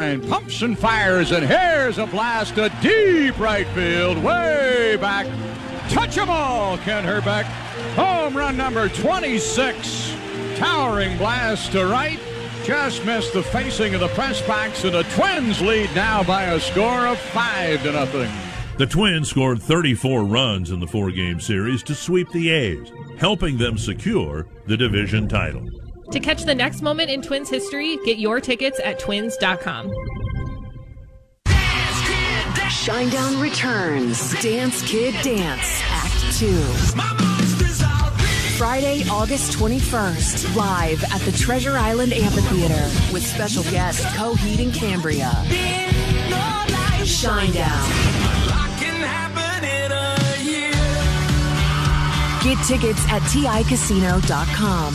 line, pumps and fires, and here's a blast to deep right field, way back. Touch 'em all, Kent Hrbek. Home run number 26. Towering blast to right. Just missed the facing of the press box, and the Twins lead now by a score of 5-0. The Twins scored 34 runs in the 4-game series to sweep the A's, helping them secure the division title. To catch the next moment in Twins history, get your tickets at twins.com. Shinedown returns. Dance Kid Dance, Act 2. Friday, August 21st, live at the Treasure Island Amphitheater with special guest Coheed and Cambria. Shinedown. Get tickets at ticasino.com.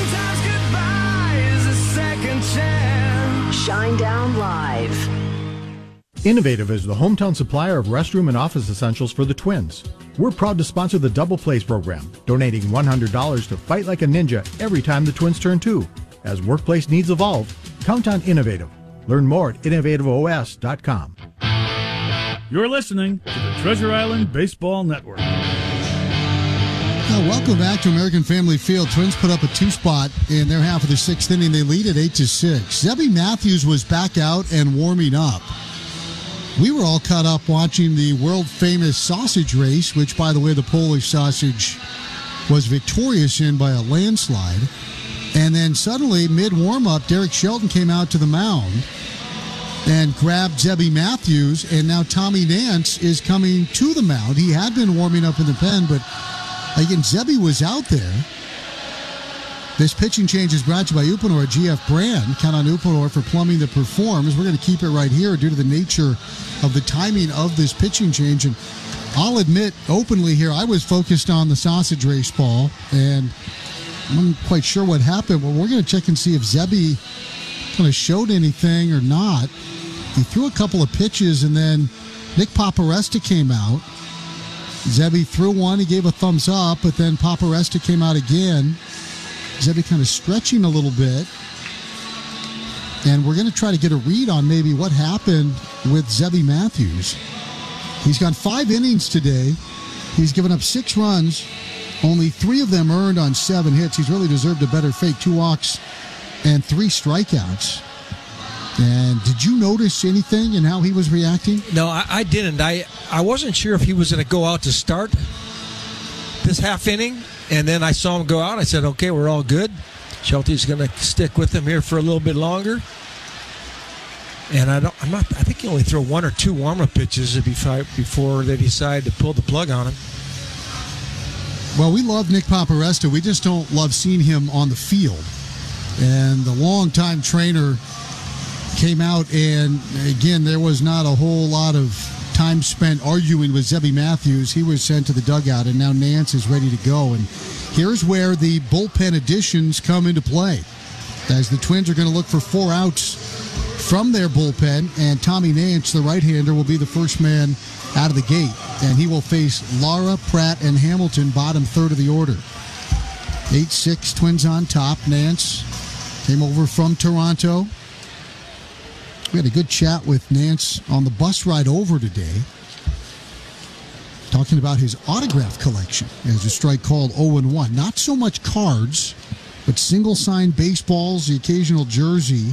Shinedown Live. Innovative is the hometown supplier of restroom and office essentials for the Twins. We're proud to sponsor the Double Plays program, donating $100 to Fight Like a Ninja every time the Twins turn 2. As workplace needs evolve, count on Innovative. Learn more at innovativeos.com. You're listening to the Treasure Island Baseball Network. Welcome back to American Family Field. Twins put up a 2-spot in their half of the 6th inning. They lead at 8-6. Zebby Matthews was back out and warming up. We were all caught up watching the world-famous sausage race, which, by the way, the Polish sausage was victorious in by a landslide. And then suddenly, mid-warm-up, Derek Shelton came out to the mound and grabbed Zebby Matthews, and now Tommy Nance is coming to the mound. He had been warming up in the pen, but again, Zebby was out there. This pitching change is brought to you by Uponor, GF brand. Count on Uponor for plumbing that performs. We're going to keep it right here due to the nature of the timing of this pitching change. And I'll admit openly here, I was focused on the sausage race ball, and I'm not quite sure what happened. Well, we're going to check and see if Zebby kind of showed anything or not. He threw a couple of pitches, and then Nick Paparesta came out. Zebby threw one. He gave a thumbs up, but then Paparesta came out again. Zebby kind of stretching a little bit. And we're going to try to get a read on maybe what happened with Zebby Matthews. He's gone 5 innings today. He's given up 6 runs, only 3 of them earned on 7 hits. He's really deserved a better fate. 2 walks and 3 strikeouts. And did you notice anything in how he was reacting? No, I didn't. I wasn't sure if he was going to go out to start this half inning, and then I saw him go out. I said, okay, we're all good. Shelty's going to stick with him here for a little bit longer. And I think he only threw 1 or 2 warm-up pitches before they decide to pull the plug on him. Well, we love Nick Paparesta. We just don't love seeing him on the field. And the longtime trainer came out, and again, there was not a whole lot of time spent arguing with Zebby Matthews. He was sent to the dugout, and now Nance is ready to go. And here's where the bullpen additions come into play, as the Twins are going to look for 4 outs from their bullpen, and Tommy Nance, the right-hander, will be the first man out of the gate, and he will face Lara, Pratt, and Hamilton, bottom third of the order. 8-6, Twins on top. Nance came over from Toronto. We had a good chat with Nance on the bus ride over today, talking about his autograph collection, as a strike called 0-1. Not so much cards, but single-signed baseballs, the occasional jersey.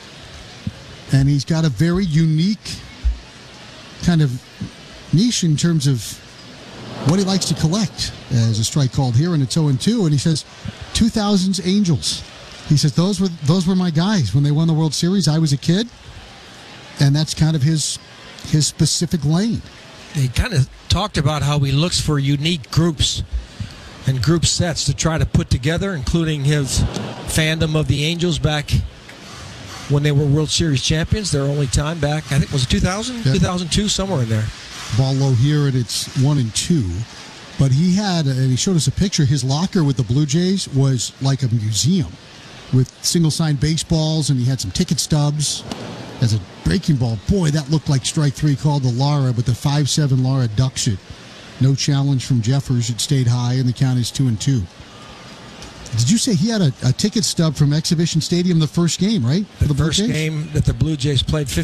And he's got a very unique kind of niche in terms of what he likes to collect, as a strike called here, and it's 0-2. And he says, 2000's Angels. He says, those were my guys when they won the World Series. I was a kid. And that's kind of his specific lane. He kind of talked about how he looks for unique groups and group sets to try to put together, including his fandom of the Angels back when they were World Series champions, their only time back. I think, was it 2000? Yep. 2002, somewhere in there. Ball low here, and it's 1-2. But he had, and he showed us a picture, his locker with the Blue Jays was like a museum with single-signed baseballs, and he had some ticket stubs. As a breaking ball, boy, that looked like strike 3 called to Lara, but the 5-7 Lara ducks it. No challenge from Jeffers. It stayed high, and the count is 2-2. Did you say he had a ticket stub from Exhibition Stadium the first game, right? The first game that the Blue Jays played